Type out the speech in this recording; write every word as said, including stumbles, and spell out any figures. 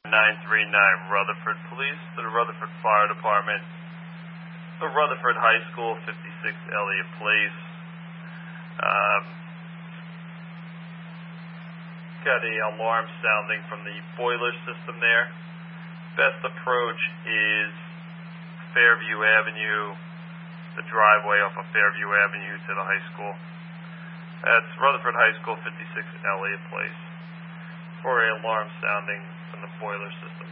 nine three nine Rutherford Police to the Rutherford Fire Department. The Rutherford High School, fifty-six Elliott Place. Um, got a alarm sounding from the boiler system there. Best approach is Fairview Avenue, the driveway off of Fairview Avenue to the high school. That's Rutherford High School, fifty-six Elliott Place, for an alarm sounding from the boiler system.